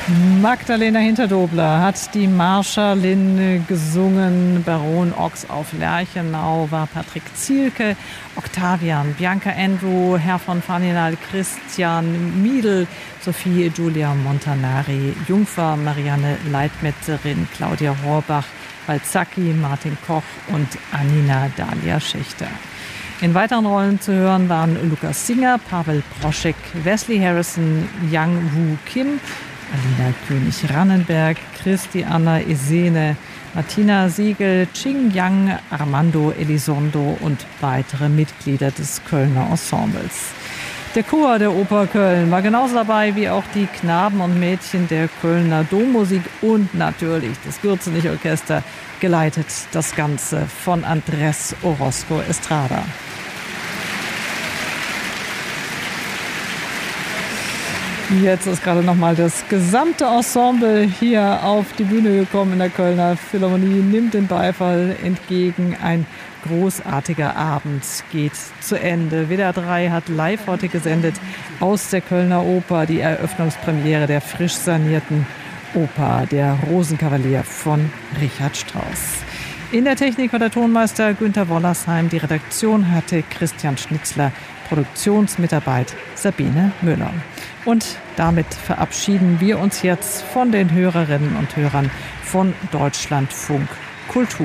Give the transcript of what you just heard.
Magdalena Hinterdobler hat die Marschallin gesungen. Baron Ochs auf Lerchenau war Patrick Zielke, Octavian, Bianca Andrew, Herr von Faninal, Christian Miedl, Sophie Giulia Montanari, Jungfer, Marianne Leitmetzerin, Claudia Rohrbach, Balzacki, Martin Koch und Anina Dalia Schächter. In weiteren Rollen zu hören waren Lukas Singer, Pavel Proschek, Wesley Harrison, Yang Woo Kim, Alina König-Rannenberg, Christiana Esene, Martina Siegel, Ching Yang, Armando Elizondo und weitere Mitglieder des Kölner Ensembles. Der Chor der Oper Köln war genauso dabei wie auch die Knaben und Mädchen der Kölner Dommusik und natürlich das Gürzenich-Orchester, geleitet das Ganze von Andrés Orozco Estrada. Jetzt ist gerade noch mal das gesamte Ensemble hier auf die Bühne gekommen in der Kölner Philharmonie, nimmt den Beifall entgegen. Ein großartiger Abend geht zu Ende. WDR 3 hat live heute gesendet aus der Kölner Oper die Eröffnungspremiere der frisch sanierten Oper Der Rosenkavalier von Richard Strauss. In der Technik war der Tonmeister Günther Wollersheim. Die Redaktion hatte Christian Schnitzler, Produktionsmitarbeit Sabine Müller. Und damit verabschieden wir uns jetzt von den Hörerinnen und Hörern von Deutschlandfunk Kultur.